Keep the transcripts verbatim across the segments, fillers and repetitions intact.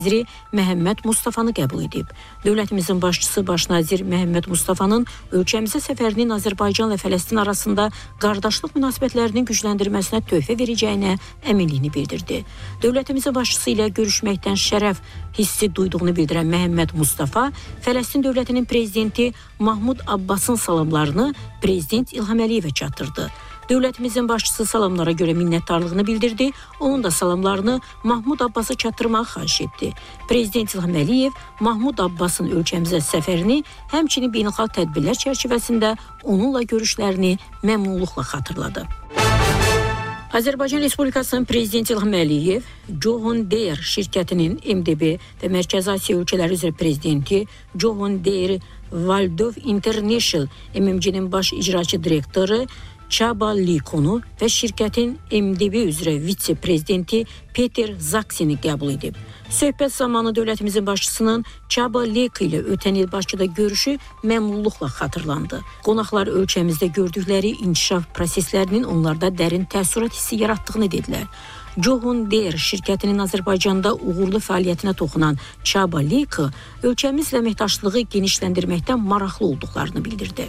naziri Məhəmməd Mustafanı qəbul edib. Dövlətimizin başçısı Baş nazir Məhəmməd Mustafanın ölkəmizə səfərinin Azərbaycanla Fələstin arasında qardaşlıq münasibətlərinin gücləndirməsinə töhfə verəcəyinə əminliyini bildirdi. Dövlətimizin başçısı ilə görüşməkdən şərəf hissi duyduğunu bildirən Məhəmməd Mustafa, Fələstin dövlətinin prezidenti Mahmud Abbasın salamlarını prezident İlham Əliyevə çatdırdı. Dövlətimizin başçısı salamlara görə minnətdarlığını bildirdi, onun da salamlarını Mahmud Abbası çatdırmağı xahiş etdi. Prezident İlham Əliyev Mahmud Abbasın ölkəmizə səfərini, həmçinin beynəlxalq tədbirlər çərçivəsində onunla görüşlərini məmnunluqla xatırladı. Azərbaycan Respublikasının Prezidenti İlham Əliyev, John Deere şirkətinin M D B və Mərkəzi Asiya ölkələri üzrə prezidenti John Deere Waldorf International M M G-nin baş icraçı direktoru Çaba Likonu və şirkətin M D B üzrə vitse-prezidenti Peter Zaksini qəbul edib. Söhbət zamanı dövlətimizin başçısının Çaba Liko ilə ötən il Bakıda görüşü məmnunluqla xatırlandı. Qonaqlar ölkəmizdə gördükləri inkişaf proseslərinin onlarda dərin təəssürat hissi yaratdığını dedilər. John Deere şirkətinin Azərbaycanda uğurlu fəaliyyətinə toxunan Çaba Liko ölkəmizlə əməkdaşlığı genişləndirməkdən maraqlı olduqlarını bildirdi.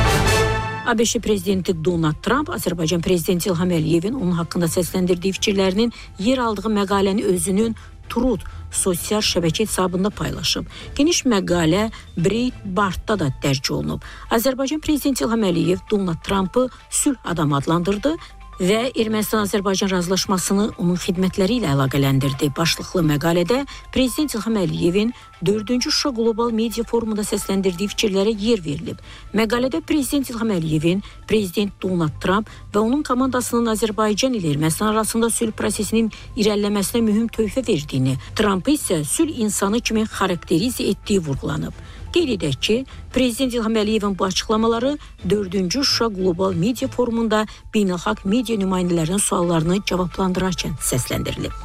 ABŞ prezidenti Donald Trump, Azərbaycan prezidenti İlham Əliyevin onun haqqında səsləndirdiyi fikirlərinin yer aldığı məqaləni özünün Truth sosial şəbəkə hesabında paylaşıb. Geniş məqalə Breitbartda da dərc olunub. Azərbaycan prezidenti İlham Əliyev Donald Trumpı sülh adamı adlandırdı və Ermənistan-Azərbaycan razılaşmasını onun xidmətləri ilə əlaqələndirdi. Başlıqlı məqalədə Prezident İlham Əliyevin dördüncü Şuşa Qlobal Media Forumunda səsləndirdiyi fikirlərə yer verilib. Məqalədə Prezident İlham Əliyevin Prezident Donald Trump və onun komandasının Azərbaycan ilə Ermənistan arasında sülh prosesinin irəliləməsinə mühüm töhfə verdiyini, Trumpı isə sülh insanı kimi xarakterizə etdiyi vurğulanıb. Qeyd edək ki, Prezident İlham Əliyevin bu açıqlamaları dördüncü Şuşa Qlobal Media Forumunda beynəlxalq media nümayəndələrinin suallarını cavablandırarkən səsləndirilib.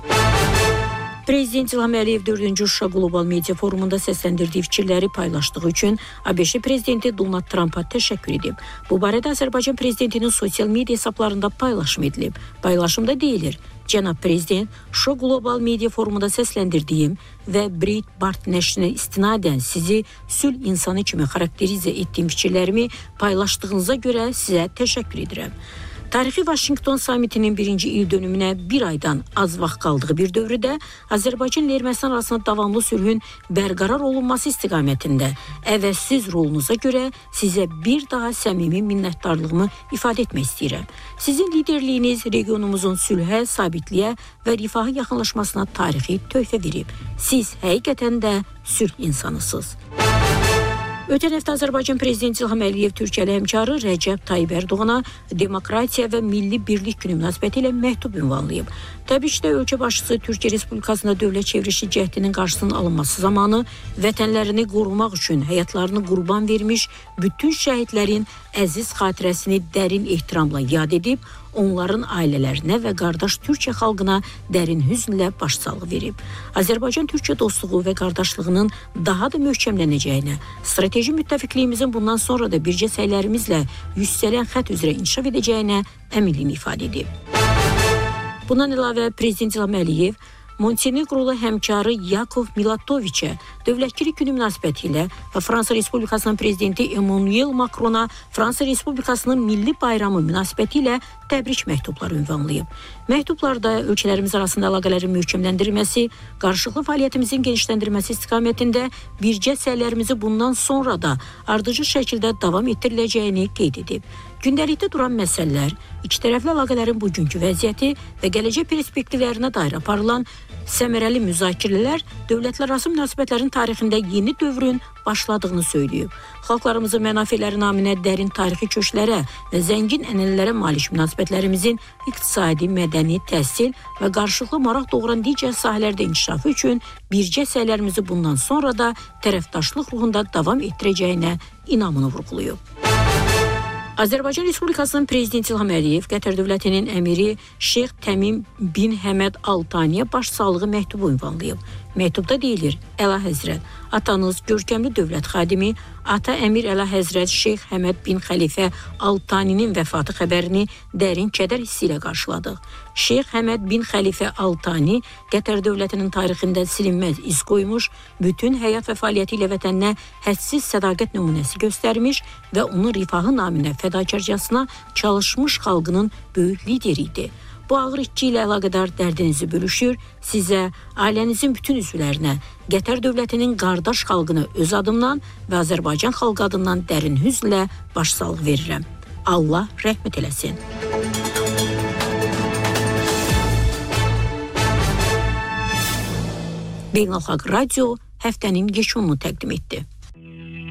Prezident İlham Əliyev dördüncü Şuşa Qlobal Media Forumunda səsləndirdiyi fikirləri paylaşdığı üçün ABŞ prezidenti Donald Trumpa təşəkkür edib. Bu barədə Azərbaycan prezidentinin sosial media hesablarında paylaşım edilib. Paylaşımda deyilir: Cənab Prezident, Şuşa Qlobal Media Forumunda səsləndirdiyim və Breitbart nəşrinə istinadən sizi sülh insanı kimi xarakterizə etdiyim fikirlərimi paylaşdığınıza görə sizə təşəkkür edirəm. Tarixi Vaşinqton samitinin birinci il dönümünə bir aydan az vaxt qaldığı bir dövrdə Azərbaycan ilə Ermənistan arasında davamlı sülhün bərqərar olunması istiqamətində əvəzsiz rolunuza görə sizə bir daha səmimi minnətdarlığımı ifadə etmək istəyirəm. Sizin liderliyiniz regionumuzun sülhə, sabitliyə və rifaha yaxınlaşmasına tarixi töhfə verib. Siz həqiqətən də sülh insanısınız. Ötən həftə Azərbaycan prezidenti İlham Əliyev Türkiyəli həmkarı Rəcəb Tayyib Ərdoğana Demokratiya və Milli Birlik Günü münasibətilə məktub ünvanlayıb. Təbii ölkə başçısı Türkiyə Respublikasında dövlət çevrilişi cəhdinin qarşısının alınması zamanı vətənlərini qorumaq üçün həyatlarını qurban vermiş bütün şəhidlərin əziz xatirəsini dərin ehtiramla yad edib, onların ailələrinə və qardaş Türkiyə xalqına dərin hüznlə başsağlığı verib. Azərbaycan-Türkiyə dostluğu və qardaşlığının daha da möhkəmlənəcəyinə, strateji müttəfiqliyimizin bundan sonra da bircə səylərimizlə yüksələn xətt üzrə inkişaf edəcəyinə əminliyini ifadə edib. Bundan əlavə Prezident İlham Əliyev Monteneqrolu həmkarı Yakov Milatoviçə dövlətçilik günü münasibətilə və Fransa Respublikasının prezidenti Emmanuel Macrona Fransa Respublikasının milli bayramı münasibətilə təbrik məktubları ünvanlayıb. Məktublarda ölkələrimiz arasında əlaqələrin möhkəmləndirilməsi, qarşılıqlı fəaliyyətimizin genişləndirilməsi istiqamətində bircə səylərimizi bundan sonra da ardıcıl şəkildə davam etdiriləcəyini qeyd edib. Gündəlikdə duran məsələlər, ikitərəfli əlaqələrin bugünkü vəziyyəti və gələcək perspektivlərinə dair aparılan səmərəli müzakirələr dövlətlərarası münasibətlərin tarixində yeni dövrün başladığını söyləyib. Xalqlarımızın mənafeləri naminə dərin tarixi köşklərə və zəngin ənənələrə malik münasibətlərimizin iqtisadi, mədəni, təhsil və qarşılıqlı maraq doğuran digər sahələrdə inkişafı üçün bircə səylərimizi bundan sonra da tərəfdaşlıq ruhunda davam etdirəcəyinə inamını vurğulayıb. Azərbaycan Respublikasının prezidenti İlham Əliyev Qətər dövlətinin əmiri Şeyx Təmim bin Həməd Al Thaniyə başsağlığı məktubu ünvanlayıb. Məktubda deyilir: Əlahəzrət, atanız görkəmli dövlət xadimi Ata Əmir Əlahəzrət Şeyx Həməd bin Xəlifə Al-Taninin vəfatı xəbərini dərin kədər hissi ilə qarşıladıq. Şeyx Həməd bin Xəlifə Al-Tani Qətər dövlətinin tarixində silinməz iz qoymuş, bütün həyat və fəaliyyəti ilə vətəninə hədsiz sədaqət nümunəsi göstərmiş və onun rifahı naminə fədakarcasına çalışmış xalqının böyük lideri idi. Bu ağır itki ilə əlaqədar dərdinizi bölüşür, sizə, ailənizin bütün üzvlərinə, Qətər dövlətinin qardaş xalqını öz adımdan və Azərbaycan xalqı adından dərin hüznlə başsağlığı verirəm. Allah rəhmət eləsin. Beynəlxalq Radio həftənin yekununu təqdim etdi.